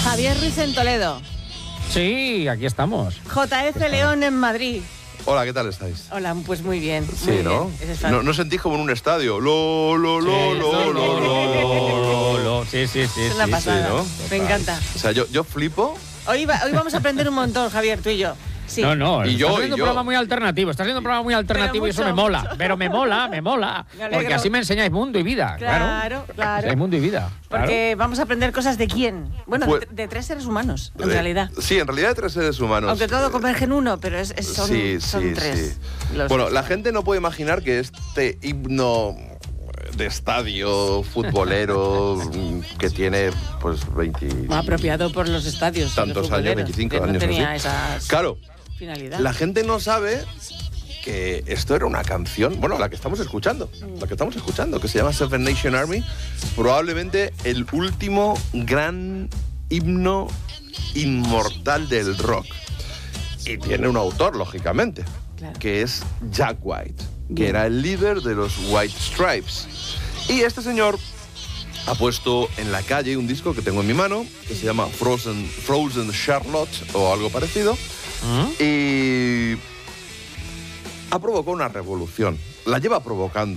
Javier Ruiz en Toledo. Sí, aquí estamos. JF León en Madrid. Hola, ¿qué tal estáis? Hola, pues muy bien. Sí, muy ¿no? bien. No sentís como en un estadio. Sí. Es una pasada. Sí, ¿no? Me encanta. O sea, yo flipo. Hoy vamos a aprender un montón, Javier, tú y yo. Sí. No, Y yo, estás haciendo un programa muy alternativo. Estás haciendo un programa muy alternativo y eso mucho, me mola. mucho. Pero me mola. Me alegro. Porque así me enseñáis mundo y vida. Claro. Hay mundo y vida. Porque vamos a aprender cosas de quién. Bueno, Pues- de tres seres humanos, en realidad. Sí, en realidad de 3 seres humanos. Aunque todo converge en uno, pero son tres. Los Bueno, tres. la gente no puede imaginar que este himno de estadio futbolero que tiene pues 20 Apropiado por los estadios. tantos los años, futboleros, 25 que años. No tenía así. esas Claro, finalidad. la gente no sabe que esto era una canción, bueno, la que estamos escuchando, que se llama Seven Nation Army, probablemente el último gran himno inmortal del rock. Y tiene un autor, lógicamente, Claro. que es Jack White, que Bien. era el líder de los White Stripes. Y este señor ha puesto en la calle un disco que tengo en mi mano, que se llama Frozen Charlotte o algo parecido, y ha provocado una revolución. La lleva provocando